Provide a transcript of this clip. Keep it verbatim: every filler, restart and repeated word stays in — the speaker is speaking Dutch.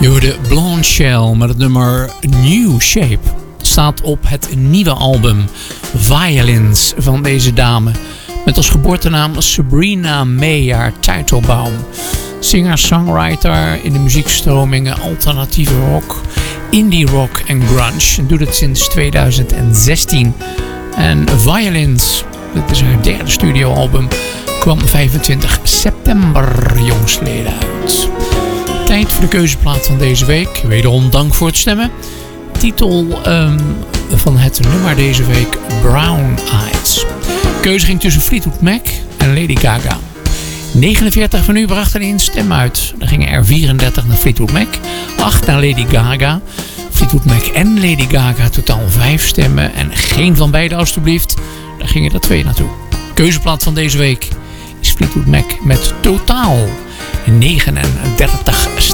Je hoorde Blonde Shell met het nummer New Shape. Het staat op het nieuwe album Violins van deze dame. Met als geboortenaam Sabrina Meyer Teitelbaum. Singer-songwriter in de muziekstromingen alternatieve rock, indie rock en grunge. En doet het sinds tweeduizend zestien. En Violins, dit is haar derde studioalbum, kwam vijfentwintig september jongstleden uit. Tijd voor de keuzeplaat van deze week. Wederom dank voor het stemmen. Titel um, van het nummer deze week, Brown Eyes. De keuze ging tussen Fleetwood Mac en Lady Gaga. negenenveertig van u brachten één stem uit. Er gingen er vierendertig naar Fleetwood Mac, acht naar Lady Gaga. Fleetwood Mac en Lady Gaga totaal vijf stemmen. En geen van beide alstublieft. Daar gingen er twee naartoe. Keuzeplaat van deze week is Fleetwood Mac met totaal negenendertig stemmen.